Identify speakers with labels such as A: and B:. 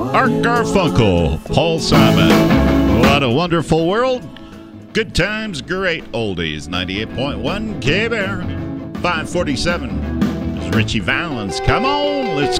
A: Art Garfunkel, Paul Simon. What a wonderful world. Good times, great oldies. 98.1 K-Bear. 547. There's Richie Valens. Come on, let's